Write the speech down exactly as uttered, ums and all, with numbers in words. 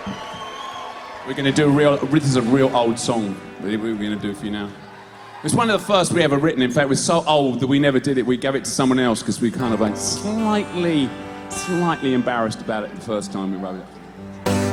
We're going to do a real, this is a real old song that we're going to do for you now. It's one of the first we ever written. In fact, it was so old that we never did it. We gave it to someone else because we kind of like slightly, slightly embarrassed about it the first time we wrote it.